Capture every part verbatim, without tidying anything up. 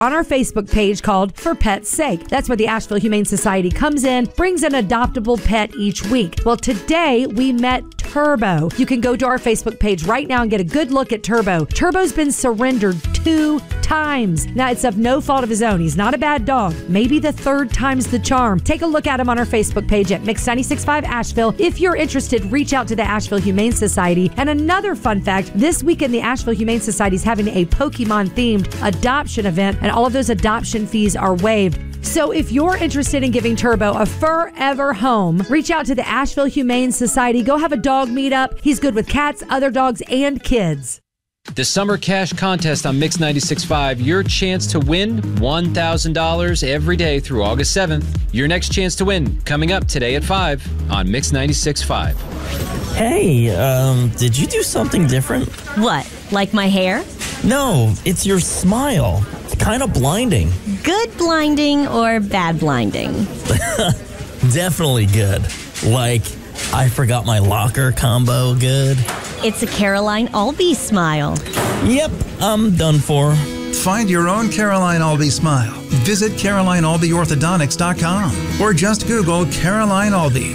on our Facebook page called For Pet's Sake. That's where the Asheville Humane Society comes in, brings an adoptable pet each week. Well, today we met Turbo. You can go to our Facebook page right now and get a good look at Turbo. Turbo's been surrendered two times. Now, it's of no fault of his own. He's not a bad dog. Maybe the third time's the charm. Take a look at him on our Facebook page at Mix ninety-six point five Asheville. If you're interested, reach out to the Asheville Humane Society. And another fun fact, this weekend the Asheville Humane Society is having a Pokemon-themed adoption event, and all of those adoption fees are waived. So if you're interested in giving Turbo a forever home, reach out to the Asheville Humane Society. Go have a dog meetup. He's good with cats, other dogs, and kids. The Summer Cash Contest on Mix ninety-six point five. Your chance to win one thousand dollars every day through August seventh. Your next chance to win coming up today at five on Mix ninety-six point five. Hey, um, did you do something different? What, like my hair? No, it's your smile. It's kind of blinding. Good blinding or bad blinding? Definitely good. Like, I forgot my locker combo good. It's a Caroline Albee smile. Yep, I'm done for. Find your own Caroline Albee smile. Visit Caroline Albee Orthodontics dot com or just Google Caroline Albee.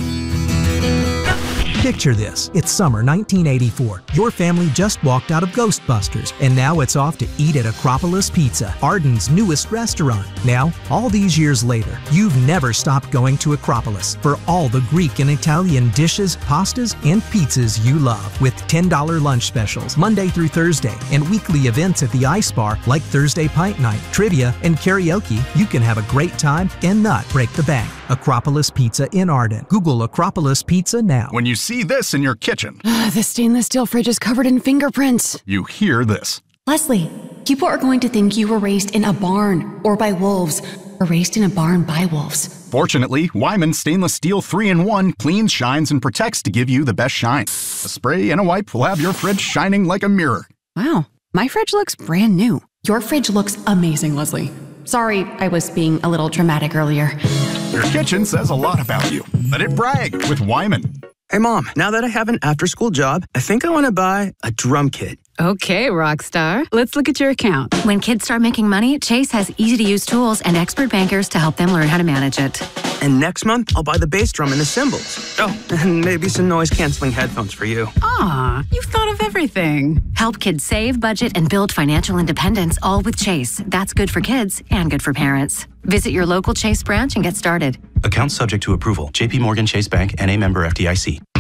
Picture this. It's summer nineteen eighty-four. Your family just walked out of Ghostbusters, and now it's off to eat at Acropolis Pizza, Arden's newest restaurant. Now, all these years later, you've never stopped going to Acropolis for all the Greek and Italian dishes, pastas, and pizzas you love, with ten dollar lunch specials Monday through Thursday, and weekly events at the Ice Bar like Thursday Pint Night, trivia, and karaoke. You can have a great time and not break the bank. Acropolis Pizza in Arden. Google Acropolis Pizza now. When you see this in your kitchen, the stainless steel fridge is covered in fingerprints. You hear this. Leslie, people are going to think you were raised in a barn or by wolves, or raised in a barn by wolves. Fortunately, Wyman Stainless Steel three in one cleans, shines, and protects to give you the best shine. A spray and a wipe will have your fridge shining like a mirror. Wow, my fridge looks brand new. Your fridge looks amazing, Leslie. Sorry, I was being a little dramatic earlier. Your kitchen says a lot about you. Let it brag with Wyman. Hey, Mom, now that I have an after-school job, I think I want to buy a drum kit. Okay, Rockstar. Let's look at your account. When kids start making money, Chase has easy-to-use tools and expert bankers to help them learn how to manage it. And next month, I'll buy the bass drum and the cymbals. Oh, and maybe some noise-canceling headphones for you. Aw, you've thought of everything. Help kids save, budget, and build financial independence, all with Chase. That's good for kids and good for parents. Visit your local Chase branch and get started. Account subject to approval. J P Morgan Chase Bank, N A member F D I C.